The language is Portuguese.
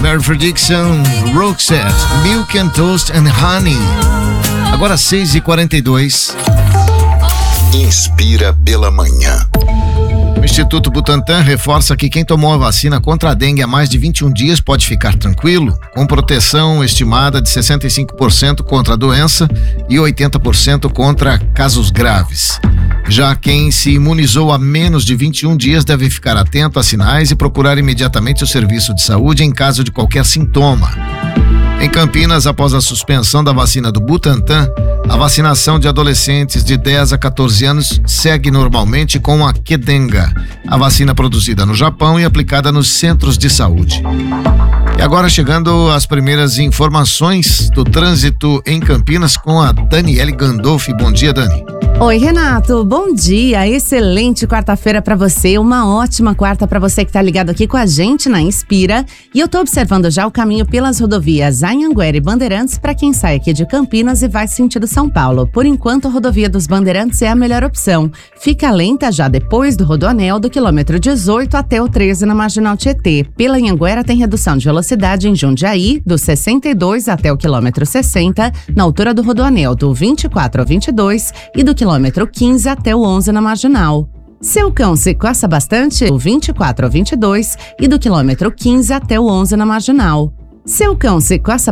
Mary Dixon, Roxette, Milk and Toast and Honey. Agora 6h42. Inspira pela manhã. O Instituto Butantan reforça que quem tomou a vacina contra a dengue há mais de 21 dias pode ficar tranquilo, com proteção estimada de 65% contra a doença e 80% contra casos graves. Já quem se imunizou há menos de 21 dias deve ficar atento a sinais e procurar imediatamente o serviço de saúde em caso de qualquer sintoma. Em Campinas, após a suspensão da vacina do Butantan, a vacinação de adolescentes de 10 a 14 anos segue normalmente com a Qdenga, a vacina produzida no Japão e aplicada nos centros de saúde. E agora chegando às primeiras informações do trânsito em Campinas com a Daniele Gandolfi. Bom dia, Dani. Oi, Renato, bom dia, excelente quarta-feira para você, uma ótima quarta para você que tá ligado aqui com a gente na Inspira. E eu tô observando já o caminho pelas rodovias Anhanguera e Bandeirantes para quem sai aqui de Campinas e vai sentido São Paulo. Por enquanto, a rodovia dos Bandeirantes é a melhor opção. Fica lenta já depois do Rodoanel, do quilômetro 18 até o 13 na Marginal Tietê. Pela Anhanguera tem redução de velocidade em Jundiaí, do 62 até o quilômetro 60, na altura do Rodoanel, do 24 ao 22 e do quilômetro 15 até o 11 na Marginal. Seu cão se coça bastante? Do 24 ao 22 e do quilômetro 15 até o 11 na Marginal. Seu cão se coça